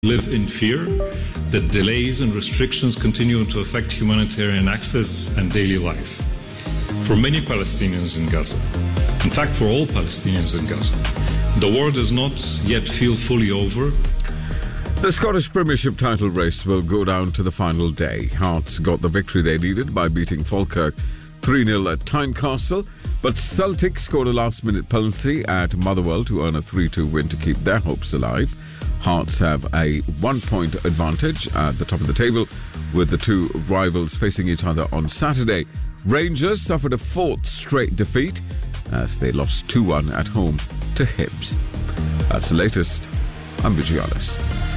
live in fear that delays and restrictions continue to affect humanitarian access and daily life. For many Palestinians in Gaza, in fact for all Palestinians in Gaza, the war does not yet feel fully over. The Scottish Premiership title race will go down to the final day. Hearts got the victory they needed by beating Falkirk 3-0 at Tynecastle, but Celtic scored a last-minute penalty at Motherwell to earn a 3-2 win to keep their hopes alive. Hearts have a 1-point advantage at the top of the table, with the two rivals facing each other on Saturday. Rangers suffered a fourth straight defeat as they lost 2-1 at home to Hibs. That's the latest. I'm Vijay Alice.